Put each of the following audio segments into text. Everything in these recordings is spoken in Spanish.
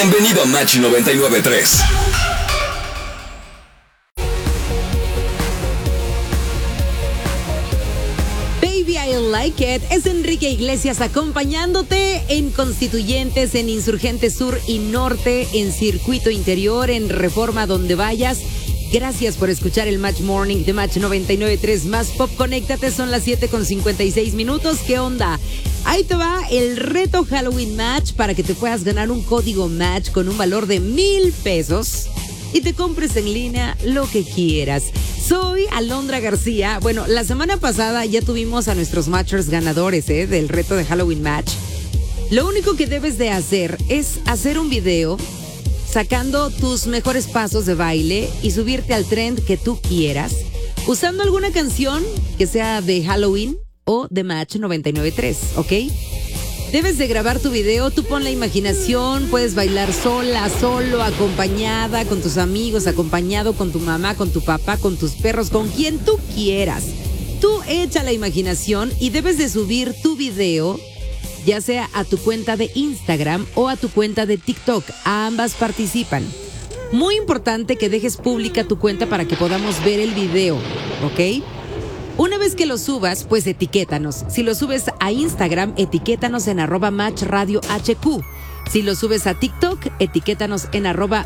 Bienvenido a Match 99.3. Baby, I like it. Es Enrique Iglesias acompañándote en Constituyentes, en Insurgente Sur y Norte, en Circuito Interior, en Reforma, donde vayas. Gracias por escuchar el Match Morning de Match 99.3 Más Pop. Conéctate, son las 7:56. ¿Qué onda? Ahí te va el reto Halloween Match para que te puedas ganar un código Match con un valor de 1,000 pesos y te compres en línea lo que quieras. Soy Alondra García. Bueno, la semana pasada ya tuvimos a nuestros matchers ganadores del reto de Halloween Match. Lo único que debes de hacer es hacer un video sacando tus mejores pasos de baile y subirte al trend que tú quieras, usando alguna canción que sea de Halloween o de Match 99.3, ¿ok? Debes de grabar tu video, tú pon la imaginación, puedes bailar sola, solo, acompañada, con tus amigos, acompañado con tu mamá, con tu papá, con tus perros, con quien tú quieras. Tú echa la imaginación y debes de subir tu video, ya sea a tu cuenta de Instagram o a tu cuenta de TikTok. Ambas participan. Muy importante que dejes pública tu cuenta para que podamos ver el video, ¿ok? Una vez que lo subas, pues etiquétanos. Si lo subes a Instagram, etiquétanos en @MatchRadioHQ. Si lo subes a TikTok, etiquétanos en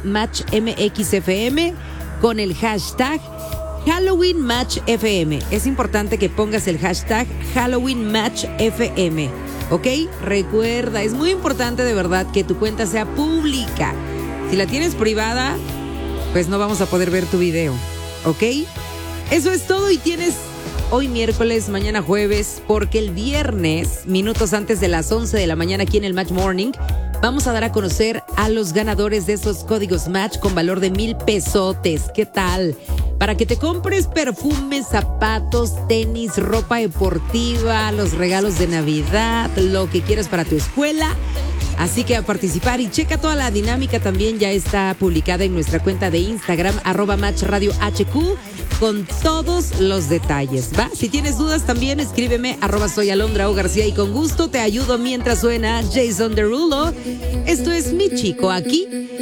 @MatchMXFM con el hashtag Halloween Match FM. Es importante que pongas el hashtag Halloween Match FM, ¿ok? Recuerda, es muy importante de verdad que tu cuenta sea pública. Si la tienes privada, pues no vamos a poder ver tu video, ¿ok? Eso es todo y tienes hoy miércoles, mañana jueves, porque el viernes, minutos antes de las 11 de la mañana aquí en el Match Morning, vamos a dar a conocer a los ganadores de esos códigos Match con valor de 1,000 pesotes. ¿Qué tal? Para que te compres perfumes, zapatos, tenis, ropa deportiva, los regalos de Navidad, lo que quieras para tu escuela. Así que a participar y checa toda la dinámica, también ya está publicada en nuestra cuenta de Instagram, @MatchRadioHQ, con todos los detalles, ¿va? Si tienes dudas también escríbeme, @soyAlondraOGarcía, y con gusto te ayudo mientras suena Jason Derulo. Esto es Mi Chico aquí